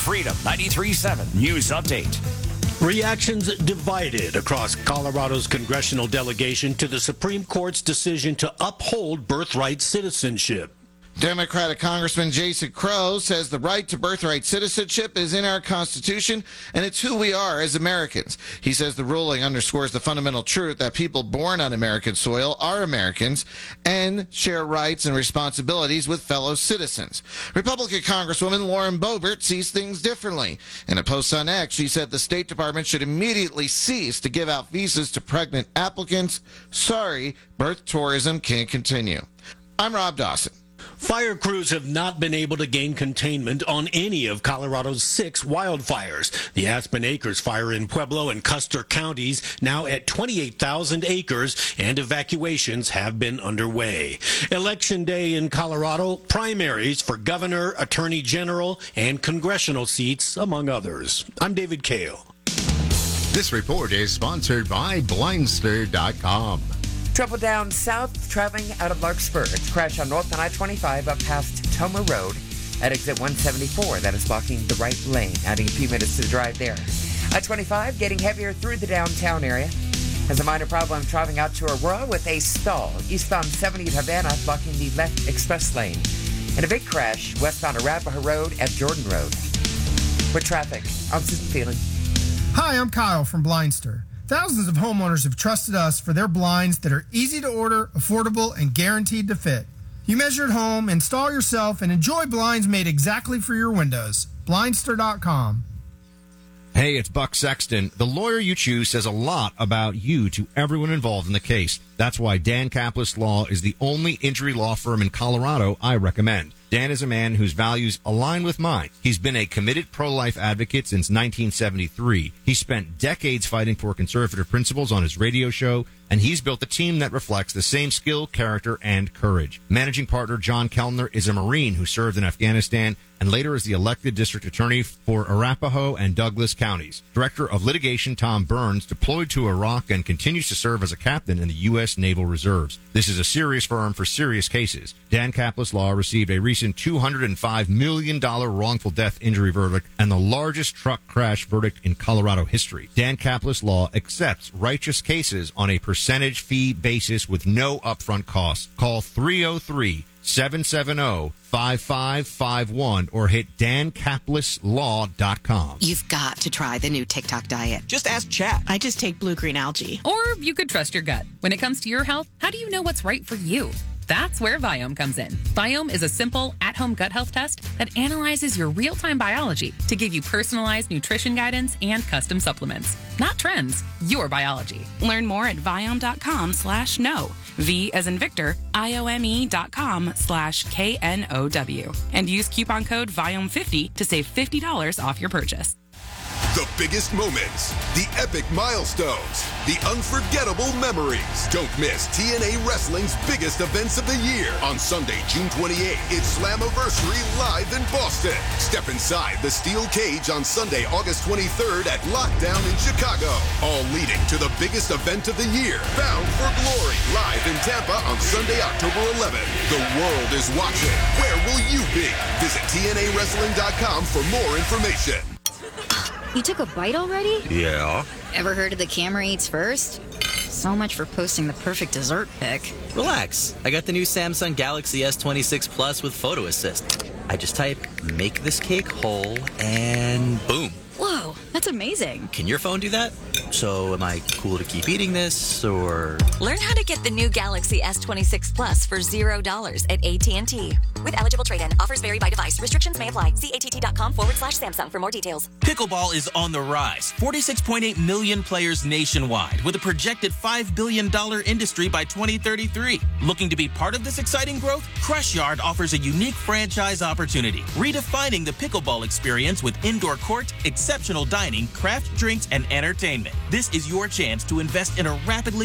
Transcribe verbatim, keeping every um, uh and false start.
Freedom ninety-three point seven News Update. Reactions divided across Colorado's congressional delegation to the Supreme Court's decision to uphold birthright citizenship. Democratic Congressman Jason Crow says the right to birthright citizenship is in our Constitution, and it's who we are as Americans. He says the ruling underscores the fundamental truth that people born on American soil are Americans and share rights and responsibilities with fellow citizens. Republican Congresswoman Lauren Boebert sees things differently. In a post on X, she said the State Department should immediately cease to give out visas to pregnant applicants. Sorry, birth tourism can't continue. I'm Rob Dawson. Fire crews have not been able to gain containment on any of Colorado's six wildfires. The Aspen Acres fire in Pueblo and Custer counties now at twenty-eight thousand acres, and evacuations have been underway. Election day in Colorado, primaries for governor, attorney general, and congressional seats, among others. I'm David Kale. This report is sponsored by Blindster dot com. Trouble down south, traveling out of Larkspur. It's crash on North on I twenty-five up past Toma Road at exit one seventy-four. That is blocking the right lane, adding a few minutes to the drive there. I twenty-five getting heavier through the downtown area. Has a minor problem traveling out to Aurora with a stall. Eastbound seventy at Havana blocking the left express lane. And a big crash westbound Arapahoe Road at Jordan Road. With traffic, I'm Susan Phelan. Hi, I'm Kyle from Blindster. Thousands of homeowners have trusted us for their blinds that are easy to order, affordable, and guaranteed to fit. You measure at home, install yourself, and enjoy blinds made exactly for your windows. Blindster dot com. Hey, it's Buck Sexton. The lawyer you choose says a lot about you to everyone involved in the case. That's why Dan Kaplis Law is the only injury law firm in Colorado I recommend. Dan is a man whose values align with mine. He's been a committed pro-life advocate since nineteen seventy-three. He spent decades fighting for conservative principles on his radio show, and he's built a team that reflects the same skill, character, and courage. Managing partner John Kellner is a Marine who served in Afghanistan and later is the elected district attorney for Arapahoe and Douglas counties. Director of litigation Tom Burns deployed to Iraq and continues to serve as a captain in the U S Naval Reserves. This is a serious firm for serious cases. Dan Kaplis Law received a recent two hundred five million dollars wrongful death injury verdict and the largest truck crash verdict in Colorado history. Dan Kaplis Law accepts righteous cases on a percentage fee basis with no upfront costs. Call three oh three, seven seven zero, five five five one or hit Dan Kaplis Law dot com. You've got to try the new TikTok diet. Just ask Chat. I just take blue-green algae. Or you could trust your gut. When it comes to your health, how do you know what's right for you? That's where Viome comes in. Viome is a simple, at-home gut health test that analyzes your real-time biology to give you personalized nutrition guidance and custom supplements. Not trends, your biology. Learn more at Viome dot com slash no. V as in Victor, I O M E dot com slash K N O W. And use coupon code Viome fifty to save fifty dollars off your purchase. The biggest moments, the epic milestones, the unforgettable memories. Don't miss T N A Wrestling's biggest events of the year. On Sunday, June twenty-eighth, it's Slammiversary live in Boston. Step inside the steel cage on Sunday, August twenty-third at Lockdown in Chicago. All leading to the biggest event of the year, Bound for Glory, live in Tampa on Sunday, October eleventh. The world is watching. Where will you be? Visit T N A wrestling dot com for more information. You took a bite already? Yeah. Ever heard of the camera eats first? So much for posting the perfect dessert pic. Relax. I got the new Samsung Galaxy S twenty-six Plus with Photo Assist. I just type, make this cake whole, and boom. Whoa, that's amazing. Can your phone do that? So am I cool to keep eating this, or? Learn how to get the new Galaxy S twenty-six Plus for zero dollars at A T and T. With eligible trade-in, offers vary by device. Restrictions may apply. See att.com forward slash Samsung for more details. Pickleball is on the rise. forty-six point eight million players nationwide, with a projected five billion dollars industry by twenty thirty-three. Looking to be part of this exciting growth? Crush Yard offers a unique franchise opportunity, redefining the pickleball experience with indoor court, exceptional dining, craft drinks, and entertainment. This is your chance to invest in a rapidly